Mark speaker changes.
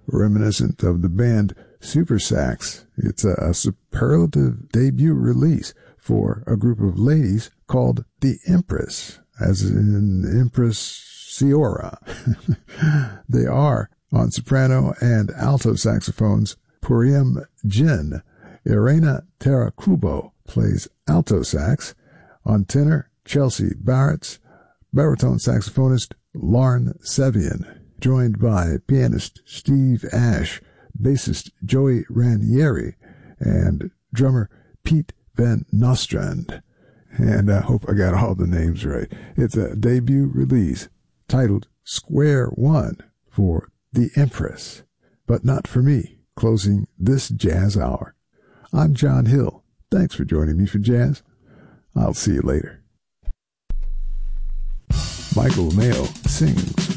Speaker 1: reminiscent of the band Super Sax. It's a superlative debut release for a group of ladies called the Empress, as in Empress Ciora. They are on soprano and alto saxophones Puriam Jin. Irena Tarakubo plays alto sax. On tenor, Chelsea Barretts. Baritone saxophonist Lauren Sevian, joined by pianist Steve Ash, bassist Joey Ranieri, and drummer Pete Van Nostrand. And I hope I got all the names right. It's a debut release titled Square One for the Empress, but not for me, closing this jazz hour. I'm John Hill. Thanks for joining me for jazz. I'll see you later. Michael Mayo sings